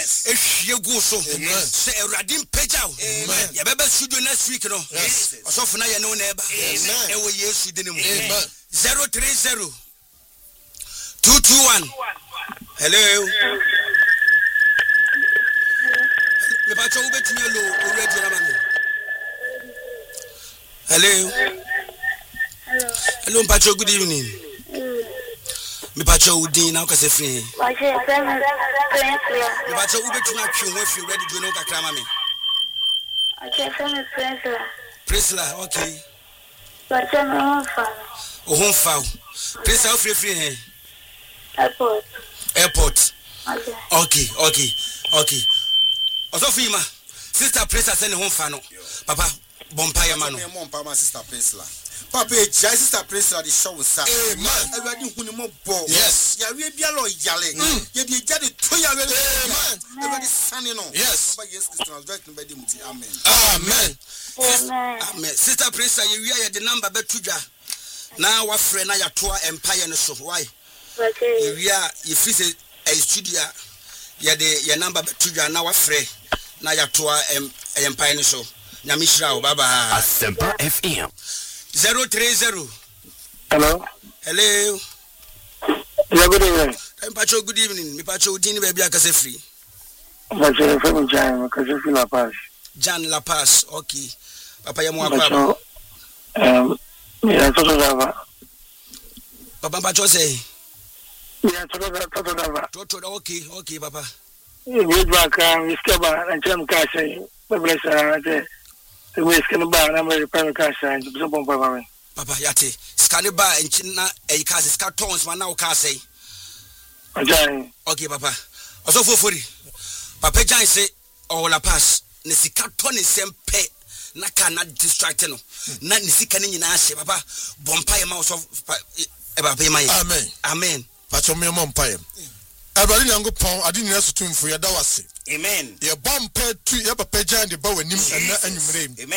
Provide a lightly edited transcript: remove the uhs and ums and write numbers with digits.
yes ehwie gu so se Ewurade pagyaw ye bebe studio next week no osofu na ye no na eba e wo Yesu de ne mu 030 221 hello me pa cho ube tinelo o radio na mami hello hello Mpacho, good evening. Me Pacho Udin now kase free. Me Pacho ube tuna twi ho fi ready do no kakra ma me. Priscilla, okay. Pacho no fa. O hon fa. Priscilla free he. Airport. Okay. Also fima. Sister Priscilla send hon fa no. Papa bompa ya mano. Mo mpa ma sister Priscilla. Papa Jai sister Priscilla the show was sa. Amen. Everybody huni mo bo. Yes. Ya we bia lo yale. Ye di jade to ya we. Amen. Everybody sanning on. Yes. Papa yes Christian was right nobody muti. Amen. Amen. Amen. Sister Priscilla you hear the number betudwa. Na wa frɛ na ya toa empire no so. Why? You hear you feel a studio ya de your number betudwa na wa frɛ na ya toa empire no so. Nyamishra baba. Asempa FM 030. Hello. Hello. Yeah, good evening. Mpacho, good evening. Me Pacho Udini baby akase free. Pacho from Jan, akase free La Paz. Jan La Paz, okay. Papa ya mwa kwa. Yeah, toto dava. Papa Pacho say. Yeah, toto dava. Toto okay, papa. We back we skaba and cham cash. Bless we scan bar na me private cash and so papa. Papa yate. Scan bar and na e cash scan tons man na o cash say. Okay, papa. Also fofori. Papa Jan say o La Paz. Ne sika to ne sempe na kana distract no. Na ne sika ne nyina ahye papa. Bompa ye ma so papa ye ma ye. Amen. Amen. Pacho me mompa ye. Everybody Nyankopon ade nyina so tumfo ye da wase. Amen. Ye bompa tu ye papa Jan de ba wanim na anwumrem.